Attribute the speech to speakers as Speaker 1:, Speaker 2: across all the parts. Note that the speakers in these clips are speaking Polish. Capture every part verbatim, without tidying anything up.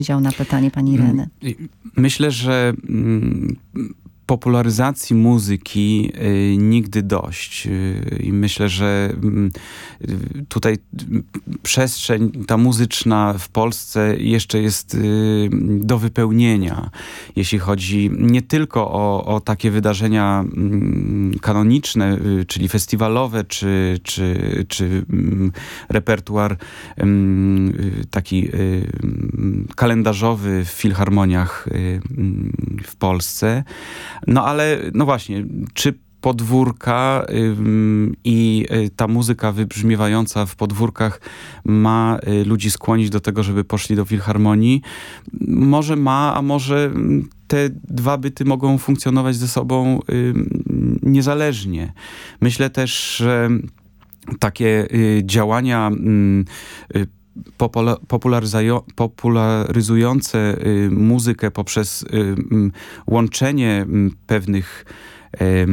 Speaker 1: odpowiedział na pytanie pani Ireny.
Speaker 2: Myślę, że mm, popularyzacji muzyki y, nigdy dość. Y, I myślę, że y, tutaj przestrzeń ta muzyczna w Polsce jeszcze jest y, do wypełnienia, jeśli chodzi nie tylko o, o takie wydarzenia y, kanoniczne, y, czyli festiwalowe, czy, czy, czy y, repertuar y, y, taki y, kalendarzowy w filharmoniach y, y, w Polsce. No ale, no właśnie, czy podwórka ym, i y, ta muzyka wybrzmiewająca w podwórkach ma y, ludzi skłonić do tego, żeby poszli do filharmonii? Może ma, a może te dwa byty mogą funkcjonować ze sobą y, niezależnie. Myślę też, że takie y, działania y, popularyzujące y, muzykę poprzez y, y, łączenie y, pewnych y,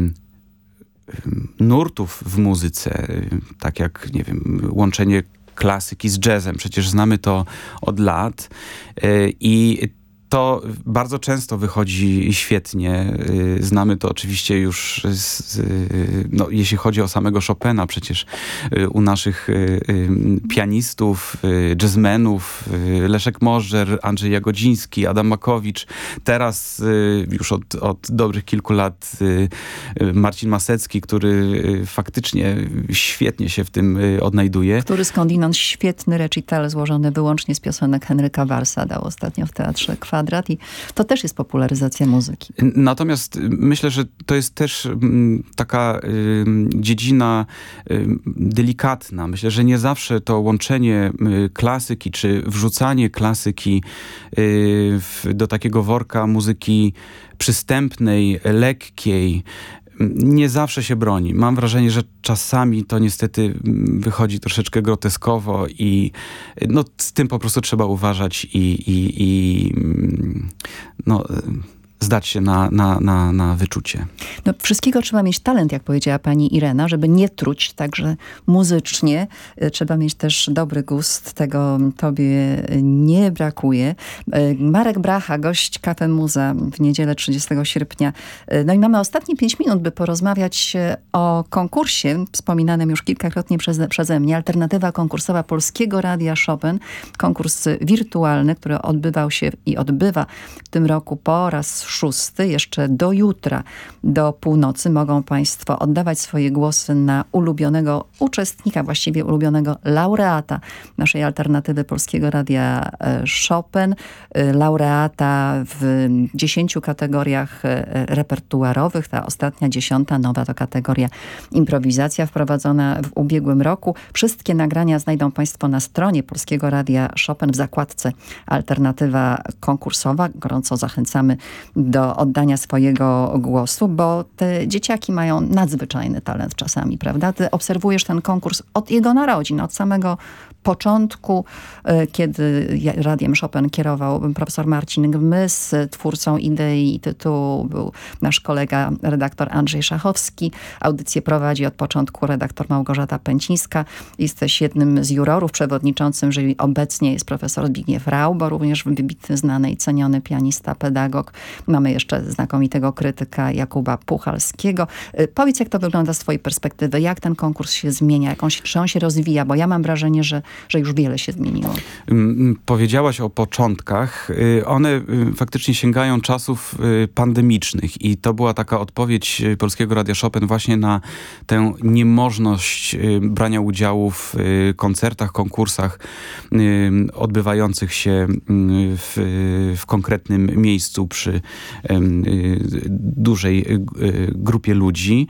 Speaker 2: nurtów w muzyce, y, tak jak, nie wiem, łączenie klasyki z jazzem. Przecież znamy to od lat y, i to bardzo często wychodzi świetnie. Znamy to oczywiście już, z, no, jeśli chodzi o samego Chopina, przecież u naszych pianistów, jazzmenów, Leszek Możdżer, Andrzej Jagodziński, Adam Makowicz. Teraz już od, od dobrych kilku lat Marcin Masecki, który faktycznie świetnie się w tym odnajduje.
Speaker 1: Który skądinąd świetny recital złożony wyłącznie z piosenek Henryka Warsa dał ostatnio w Teatrze Kwadrat i to też jest popularyzacja muzyki.
Speaker 2: Natomiast myślę, że to jest też m, taka y, dziedzina y, delikatna. Myślę, że nie zawsze to łączenie y, klasyki, czy wrzucanie klasyki y, w, do takiego worka muzyki przystępnej, lekkiej, nie zawsze się broni. Mam wrażenie, że czasami to niestety wychodzi troszeczkę groteskowo i no, z tym po prostu trzeba uważać i, i, i no, zdać się na, na, na, na wyczucie.
Speaker 1: No, wszystkiego trzeba mieć talent, jak powiedziała pani Irena, żeby nie truć, także muzycznie. Trzeba mieć też dobry gust, tego tobie nie brakuje. Marek Bracha, gość Cafe Muza w niedzielę trzydziestego sierpnia. No i mamy ostatnie pięć minut, by porozmawiać o konkursie, wspominanym już kilkakrotnie przeze, przeze mnie, alternatywa konkursowa Polskiego Radia Chopin. Konkurs wirtualny, który odbywał się i odbywa w tym roku po raz szósty. Jeszcze do jutra, do północy mogą państwo oddawać swoje głosy na ulubionego uczestnika, właściwie ulubionego laureata naszej alternatywy Polskiego Radia Chopin. Laureata w dziesięciu kategoriach repertuarowych. Ta ostatnia, dziesiąta, nowa to kategoria improwizacja wprowadzona w ubiegłym roku. Wszystkie nagrania znajdą państwo na stronie Polskiego Radia Chopin w zakładce Alternatywa konkursowa. Gorąco zachęcamy do oddania swojego głosu, bo te dzieciaki mają nadzwyczajny talent czasami, prawda? Ty obserwujesz ten konkurs od jego narodzin, od samego początku, kiedy Radiem Chopin kierował profesor Marcin Gmys, twórcą idei i tytułu był nasz kolega, redaktor Andrzej Szachowski. Audycję prowadzi od początku redaktor Małgorzata Pęcińska. Jesteś jednym z jurorów, przewodniczącym jury obecnie jest profesor Zbigniew Rau, bo również wybitny, znany i ceniony pianista, pedagog. Mamy jeszcze znakomitego krytyka Jakuba Puchalskiego. Powiedz, jak to wygląda z twojej perspektywy, jak ten konkurs się zmienia, jak on się, czy on się rozwija, bo ja mam wrażenie, że że już wiele się zmieniło.
Speaker 2: Powiedziałaś o początkach. One faktycznie sięgają czasów pandemicznych i to była taka odpowiedź Polskiego Radia Chopin właśnie na tę niemożność brania udziału w koncertach, konkursach odbywających się w, w konkretnym miejscu przy dużej grupie ludzi.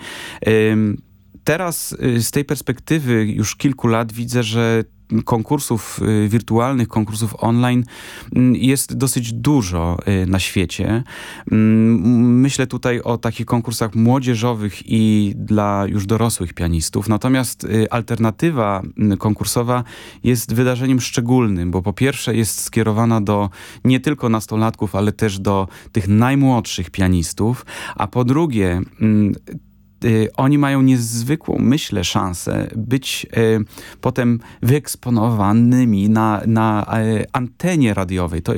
Speaker 2: Teraz z tej perspektywy już kilku lat widzę, że konkursów wirtualnych, konkursów online jest dosyć dużo na świecie. Myślę tutaj o takich konkursach młodzieżowych i dla już dorosłych pianistów. Natomiast alternatywa konkursowa jest wydarzeniem szczególnym, bo po pierwsze jest skierowana do nie tylko nastolatków, ale też do tych najmłodszych pianistów, a po drugie oni mają niezwykłą, myślę, szansę być potem wyeksponowanymi na, na antenie radiowej. To